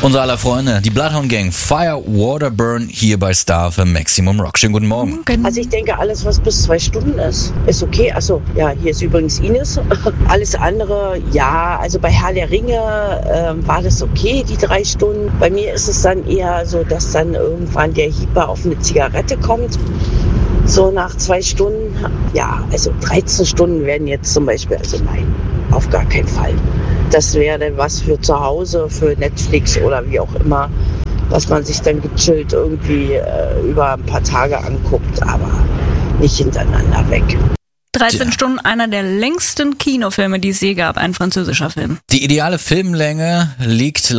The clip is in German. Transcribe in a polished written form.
Unser aller Freunde, die Bloodhound Gang, Fire, Water, Burn, hier bei Star für Maximum Rock. Schönen guten Morgen. Also ich denke, alles, was bis 2 Stunden ist okay. Achso, ja, hier ist übrigens Ines. Alles andere, ja, also bei Herr der Ringe war das okay, die 3 Stunden. Bei mir ist es dann eher so, dass dann irgendwann der Hieper auf eine Zigarette kommt. So nach 2 Stunden, ja, also 13 Stunden werden jetzt zum Beispiel, also nein, auf gar keinen Fall. Das wäre dann was für zu Hause, für Netflix oder wie auch immer, was man sich dann gechillt irgendwie über ein paar Tage anguckt, aber nicht hintereinander weg. 13 Stunden, einer der längsten Kinofilme, die es je gab, ein französischer Film. Die ideale Filmlänge liegt